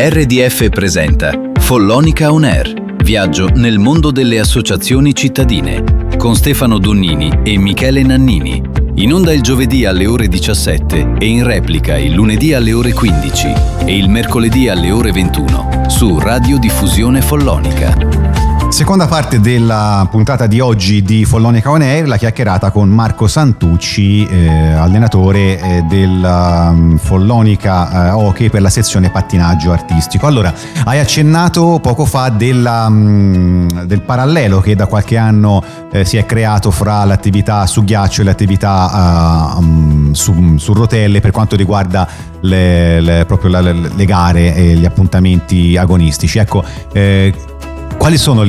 RDF presenta Follonica On Air, viaggio nel mondo delle associazioni cittadine, con Stefano Donnini e Michele Nannini. In onda il giovedì alle ore 17 e in replica il lunedì alle ore 15 e il mercoledì alle ore 21 su Radiodiffusione Follonica. Seconda parte della puntata di oggi di Follonica On Air, la chiacchierata con Marco Santucci, allenatore del Follonica Hockey per la sezione pattinaggio artistico. Allora, hai accennato poco fa del parallelo che da qualche anno si è creato fra l'attività su ghiaccio e l'attività su rotelle per quanto riguarda proprio le gare e gli appuntamenti agonistici. Ecco, quali sono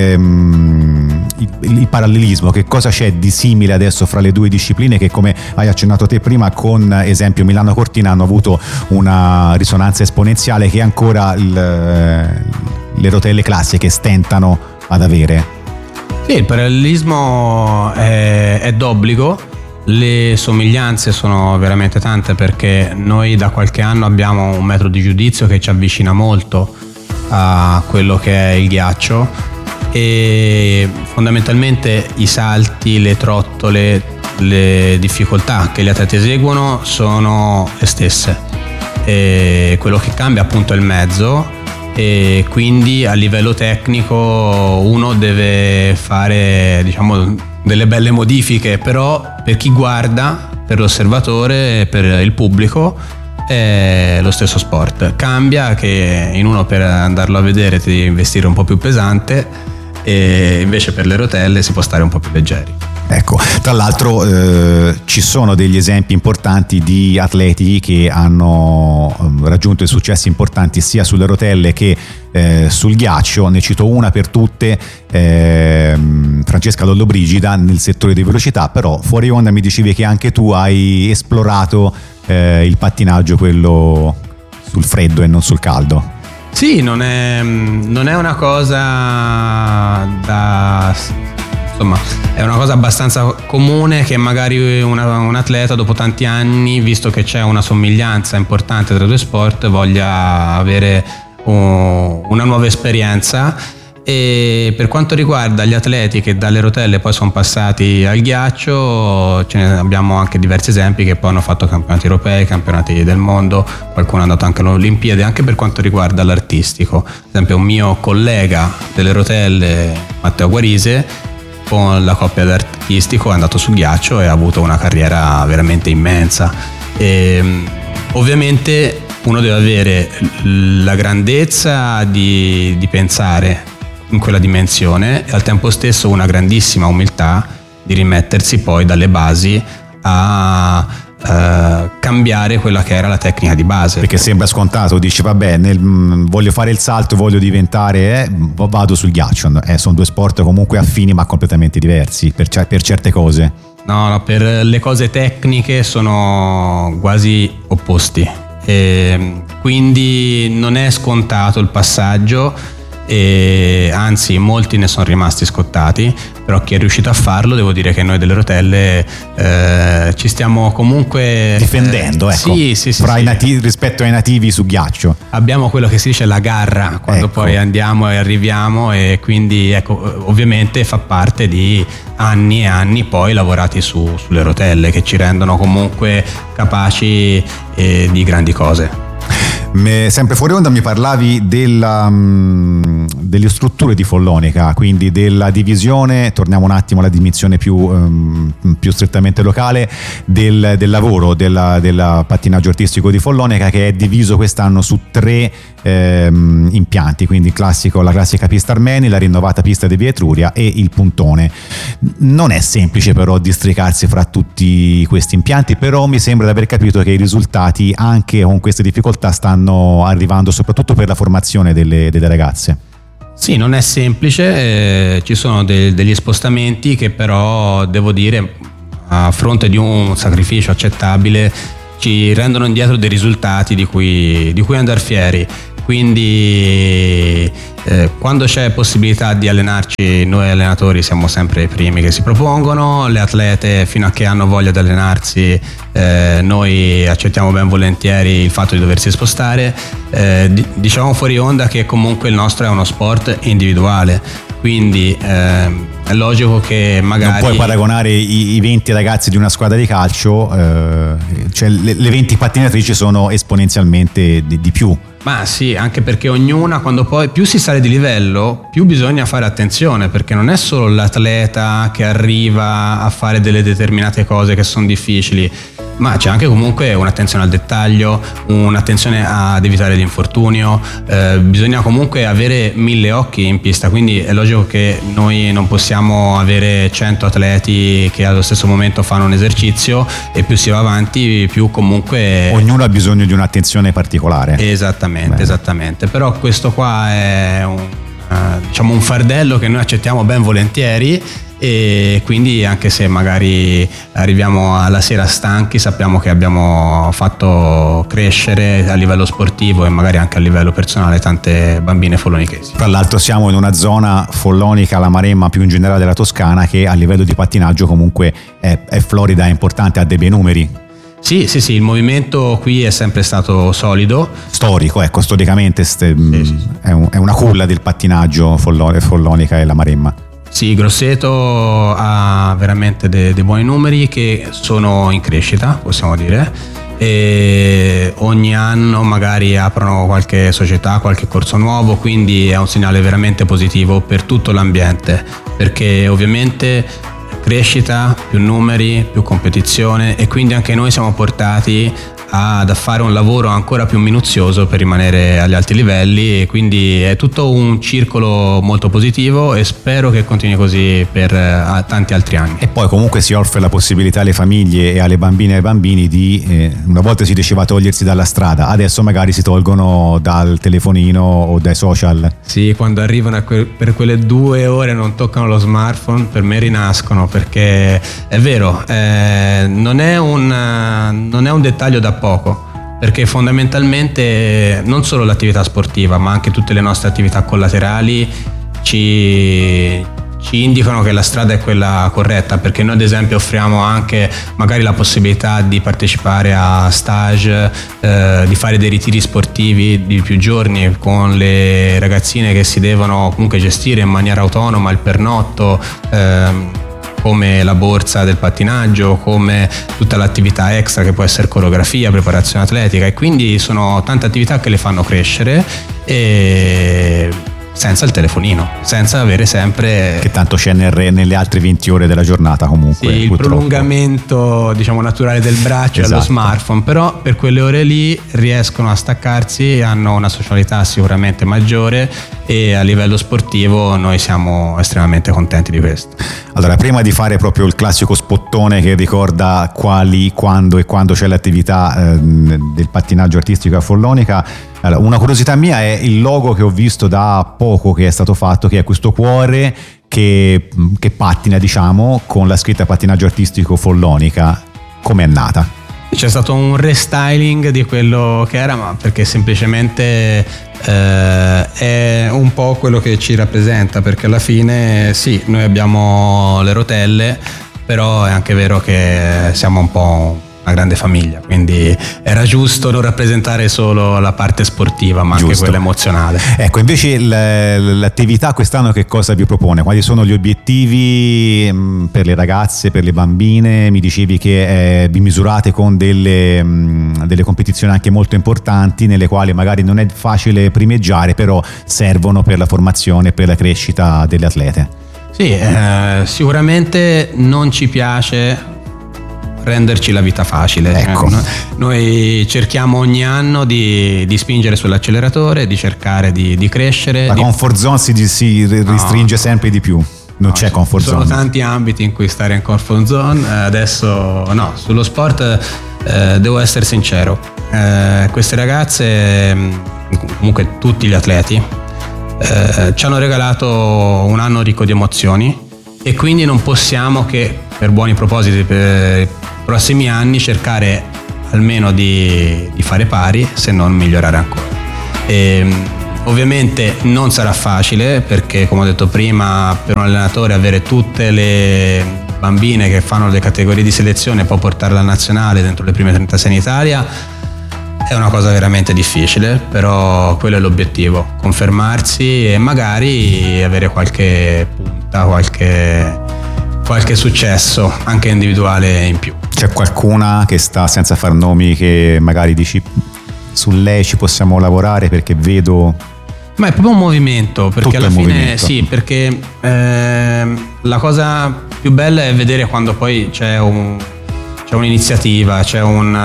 il parallelismo? Che cosa c'è di simile adesso fra le due discipline che, come hai accennato te prima, con esempio Milano Cortina hanno avuto una risonanza esponenziale che ancora le rotelle classiche stentano ad avere? Sì, il parallelismo è d'obbligo. Le somiglianze sono veramente tante, perché noi da qualche anno abbiamo un metodo di giudizio che ci avvicina molto a quello che è il ghiaccio, e fondamentalmente i salti, le trottole, le difficoltà che gli atleti eseguono sono le stesse, e quello che cambia appunto è il mezzo, e quindi a livello tecnico uno deve fare, diciamo, delle belle modifiche, però per chi guarda, per l'osservatore, per il pubblico è lo stesso sport. Cambia che in uno per andarlo a vedere ti devi investire un po' più pesante, e invece per le rotelle si può stare un po' più leggeri. Ecco, tra l'altro ci sono degli esempi importanti di atleti che hanno raggiunto dei successi importanti sia sulle rotelle che sul ghiaccio. Ne cito una per tutte, Francesca Lollobrigida nel settore di velocità, però fuori onda mi dicevi che anche tu hai esplorato il pattinaggio, quello sul freddo e non sul caldo. Sì, non è una cosa insomma, è una cosa abbastanza comune che magari un atleta dopo tanti anni, visto che c'è una somiglianza importante tra i due sport, voglia avere una nuova esperienza. E per quanto riguarda gli atleti che dalle rotelle poi sono passati al ghiaccio, ce ne abbiamo anche diversi esempi che poi hanno fatto campionati europei, campionati del mondo, qualcuno è andato anche alle Olimpiadi. Anche per quanto riguarda l'artistico, ad esempio un mio collega delle rotelle, Matteo Guarise, con la coppia d'artistico è andato sul ghiaccio e ha avuto una carriera veramente immensa. E ovviamente uno deve avere la grandezza di pensare in quella dimensione e al tempo stesso una grandissima umiltà di rimettersi poi dalle basi a cambiare quella che era la tecnica di base. Perché sembra scontato, dici vabbè, voglio fare il salto, voglio diventare, vado sul ghiaccio. Sono due sport comunque affini ma completamente diversi per certe cose. No, per le cose tecniche sono quasi opposti, e quindi non è scontato il passaggio, e anzi molti ne sono rimasti scottati, però chi è riuscito a farlo, devo dire che noi delle rotelle ci stiamo comunque difendendo, ecco, sì, fra i nativi, rispetto ai nativi su ghiaccio abbiamo quello che si dice la garra quando poi andiamo e arriviamo, e quindi ecco, ovviamente fa parte di anni e anni poi lavorati sulle rotelle che ci rendono comunque capaci di grandi cose. Sempre fuori onda mi parlavi delle strutture di Follonica, quindi della divisione, torniamo un attimo alla dimensione più strettamente locale, del lavoro del pattinaggio artistico di Follonica, che è diviso quest'anno su 3 impianti, quindi la classica pista Armeni, la rinnovata pista di Via Etruria e il puntone. Non è semplice però districarsi fra tutti questi impianti, però mi sembra di aver capito che i risultati anche con queste difficoltà stanno arrivando, soprattutto per la formazione delle ragazze. Sì, non è semplice, ci sono degli spostamenti che però, devo dire, a fronte di un sacrificio accettabile, ci rendono indietro dei risultati di cui andar fieri. quindi quando c'è possibilità di allenarci, noi allenatori siamo sempre i primi che si propongono, le atlete fino a che hanno voglia di allenarsi noi accettiamo ben volentieri il fatto di doversi spostare. Diciamo fuori onda che comunque il nostro è uno sport individuale, quindi è logico che magari non puoi paragonare i 20 ragazzi di una squadra di calcio, cioè le 20 pattinatrici sono esponenzialmente di più. Ma sì, anche perché ognuna, quando poi più si sale di livello, più bisogna fare attenzione, perché non è solo l'atleta che arriva a fare delle determinate cose che sono difficili, ma c'è anche comunque un'attenzione al dettaglio, un'attenzione ad evitare l'infortunio, bisogna comunque avere 1000 occhi in pista, quindi è logico che noi non possiamo avere 100 atleti che allo stesso momento fanno un esercizio, e più si va avanti più comunque ognuno ha bisogno di un'attenzione particolare. Esattamente, però questo qua è un fardello che noi accettiamo ben volentieri, e quindi anche se magari arriviamo alla sera stanchi, sappiamo che abbiamo fatto crescere a livello sportivo e magari anche a livello personale tante bambine follonichesi. Tra l'altro siamo in una zona follonica, la Maremma, più in generale della Toscana, che a livello di pattinaggio comunque è florida, è importante, ha dei bei numeri. Sì, il movimento qui è sempre stato solido. Storico, storicamente è una culla del pattinaggio follonica e la Maremma. Sì, Grosseto ha veramente dei buoni numeri che sono in crescita, possiamo dire, e ogni anno magari aprono qualche società, qualche corso nuovo, quindi è un segnale veramente positivo per tutto l'ambiente, perché ovviamente crescita, più numeri, più competizione, e quindi anche noi siamo portati a fare un lavoro ancora più minuzioso per rimanere agli alti livelli, e quindi è tutto un circolo molto positivo e spero che continui così per tanti altri anni. E poi comunque si offre la possibilità alle famiglie e alle bambine e ai bambini di una volta si diceva togliersi dalla strada, adesso magari si tolgono dal telefonino o dai social. Sì, quando arrivano per quelle 2 ore non toccano lo smartphone, per me rinascono, perché è vero, non è un dettaglio da poco, perché fondamentalmente non solo l'attività sportiva ma anche tutte le nostre attività collaterali ci indicano che la strada è quella corretta, perché noi ad esempio offriamo anche magari la possibilità di partecipare a stage, di fare dei ritiri sportivi di più giorni con le ragazzine che si devono comunque gestire in maniera autonoma il pernotto, come la borsa del pattinaggio, come tutta l'attività extra che può essere coreografia, preparazione atletica, e quindi sono tante attività che le fanno crescere, e senza il telefonino, senza avere sempre, che tanto c'è nelle altre 20 ore della giornata comunque. Sì, il prolungamento naturale del braccio, esatto, allo smartphone, però per quelle ore lì riescono a staccarsi, hanno una socialità sicuramente maggiore, e a livello sportivo noi siamo estremamente contenti di questo. Allora, prima di fare proprio il classico spottone che ricorda quali, quando c'è l'attività del pattinaggio artistico a Follonica, allora, una curiosità mia è il logo che ho visto da poco che è stato fatto, che è questo cuore che pattina, diciamo, con la scritta pattinaggio artistico Follonica. Come è nata? C'è stato un restyling di quello che era, ma perché semplicemente è un po' quello che ci rappresenta, perché alla fine sì, noi abbiamo le rotelle, però è anche vero che siamo un po' una grande famiglia, quindi era giusto non rappresentare solo la parte sportiva ma anche quella emozionale. Ecco, invece l'attività quest'anno che cosa vi propone? Quali sono gli obiettivi per le ragazze, per le bambine? Mi dicevi che vi misurate con delle competizioni anche molto importanti, nelle quali magari non è facile primeggiare, però servono per la formazione e per la crescita delle atlete. Sì, sicuramente non ci piace renderci la vita facile. Ecco. Noi cerchiamo ogni anno di spingere sull'acceleratore, di cercare di crescere. La comfort zone si ristringe sempre di più. Non c'è comfort zone. Ci sono tanti ambiti in cui stare in comfort zone. Adesso no, sullo sport devo essere sincero. Queste ragazze, comunque tutti gli atleti, ci hanno regalato un anno ricco di emozioni, e quindi non possiamo che, per buoni propositi per i prossimi anni, cercare almeno di fare pari, se non migliorare ancora. Ovviamente non sarà facile, perché come ho detto prima, per un allenatore avere tutte le bambine che fanno le categorie di selezione e poi portarle alla nazionale dentro le prime 36 in Italia è una cosa veramente difficile, però quello è l'obiettivo, confermarsi e magari avere qualche punta, qualche successo anche individuale in più. C'è qualcuna che sta, senza far nomi, che magari dici su lei ci possiamo lavorare perché vedo... Ma è proprio un movimento, perché tutto alla è fine movimento. sì, perché la cosa più bella è vedere quando poi c'è un'iniziativa, c'è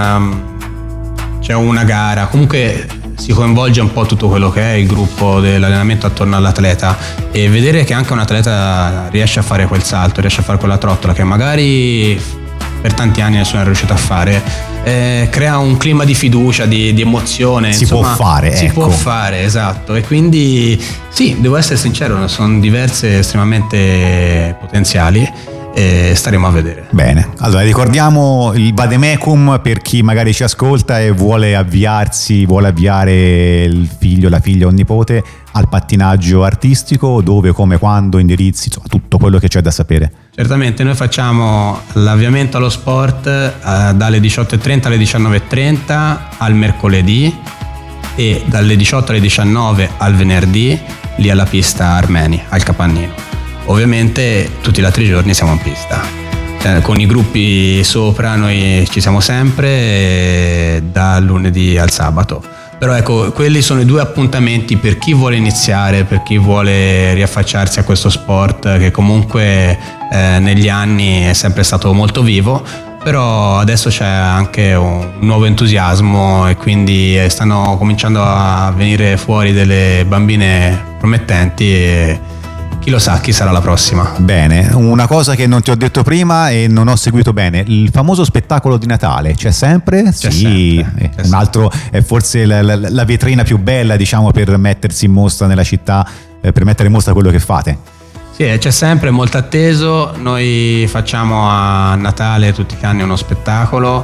una gara, comunque si coinvolge un po' tutto quello che è il gruppo dell'allenamento attorno all'atleta, e vedere che anche un atleta riesce a fare quel salto, riesce a fare quella trottola che magari per tanti anni nessuno è riuscito a fare, crea un clima di fiducia, di emozione. Si può fare, esatto. E quindi sì, devo essere sincero, sono diverse estremamente potenziali e staremo a vedere. Bene, allora ricordiamo il vademecum per chi magari ci ascolta e vuole avviare il figlio, la figlia o il nipote al pattinaggio artistico, dove, come, quando, indirizzi, insomma tutto quello che c'è da sapere. Certamente, noi facciamo l'avviamento allo sport dalle 18:30 alle 19:30 al mercoledì e dalle 18 alle 19 al venerdì lì alla pista Armeni, al Capannino. Ovviamente tutti gli altri giorni siamo in pista. Con i gruppi sopra noi ci siamo sempre dal lunedì al sabato. Però ecco, quelli sono i due appuntamenti per chi vuole iniziare, per chi vuole riaffacciarsi a questo sport che comunque negli anni è sempre stato molto vivo, però adesso c'è anche un nuovo entusiasmo e quindi stanno cominciando a venire fuori delle bambine promettenti e chi lo sa, chi sarà la prossima. Bene, una cosa che non ti ho detto prima e non ho seguito bene, il famoso spettacolo di Natale c'è sempre? C'è sì, sempre, c'è un altro è forse la vetrina più bella, diciamo, per mettersi in mostra nella città, per mettere in mostra quello che fate. Sì, c'è sempre, molto atteso. Noi facciamo a Natale tutti gli anni uno spettacolo,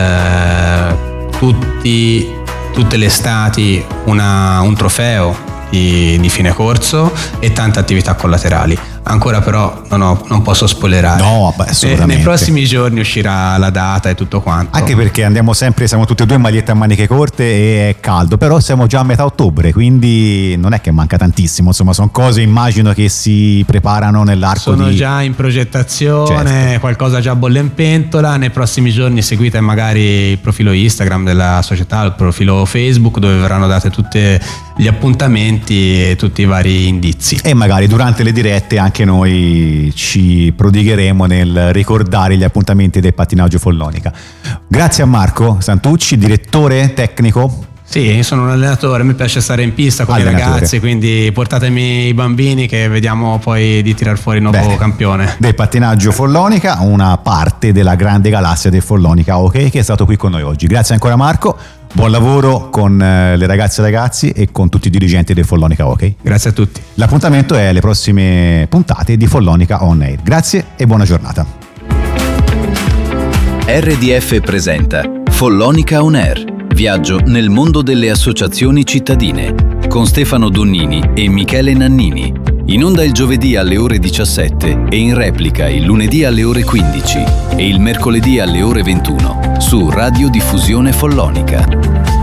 tutte le estati un trofeo di fine corso e tante attività collaterali. Ancora però non posso spoilerare. No, assolutamente. Nei prossimi giorni uscirà la data e tutto quanto. Anche perché siamo tutti e due in magliette a maniche corte e è caldo, però siamo già a metà ottobre, quindi non è che manca tantissimo, insomma sono cose, immagino, che si preparano nell'arco sono già in progettazione, certo. Qualcosa già bolle in pentola. Nei prossimi giorni seguite magari il profilo Instagram della società, il profilo Facebook, dove verranno date tutti gli appuntamenti e tutti i vari indizi. E magari durante le dirette anche noi ci prodigheremo nel ricordare gli appuntamenti del pattinaggio Follonica. Grazie a Marco Santucci, direttore tecnico. Sì, sono un allenatore, mi piace stare in pista con i ragazzi, quindi portatemi i bambini che vediamo poi di tirar fuori il nuovo campione del pattinaggio Follonica, una parte della grande galassia del Follonica Hockey, che è stato qui con noi oggi. Grazie ancora Marco, buon lavoro con le ragazze e ragazzi e con tutti i dirigenti del Follonica Hockey. Grazie a tutti. L'appuntamento è alle prossime puntate di Follonica On Air. Grazie e buona giornata. RDF presenta Follonica On Air. Viaggio nel mondo delle associazioni cittadine con Stefano Donnini e Michele Nannini. In onda il giovedì alle ore 17 e in replica il lunedì alle ore 15 e il mercoledì alle ore 21 su Radio Diffusione Follonica.